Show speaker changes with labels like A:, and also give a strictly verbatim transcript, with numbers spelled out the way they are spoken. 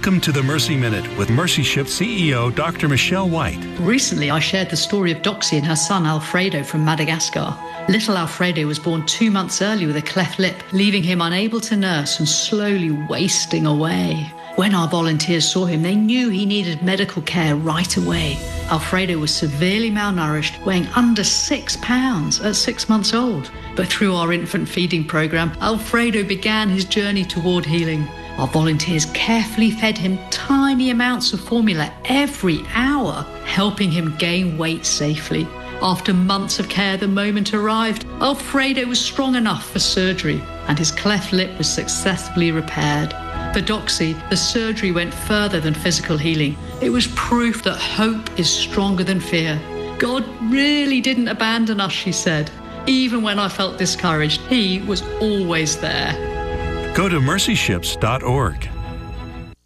A: Welcome to the Mercy Minute with Mercy Ship C E O Doctor Michelle White.
B: Recently, I shared the story of Doxy and her son Alfredo from Madagascar. Little Alfredo was born two months early with a cleft lip, leaving him unable to nurse and slowly wasting away. When our volunteers saw him, they knew he needed medical care right away. Alfredo was severely malnourished, weighing under six pounds at six months old. But through our infant feeding program, Alfredo began his journey toward healing. Our volunteers carefully fed him tiny amounts of formula every hour, helping him gain weight safely. After months of care, the moment arrived. Alfredo was strong enough for surgery, and his cleft lip was successfully repaired. For Doxy, the surgery went further than physical healing. It was proof that hope is stronger than fear. God really didn't abandon us, she said. Even when I felt discouraged, he was always there.
A: Go to mercy ships dot org.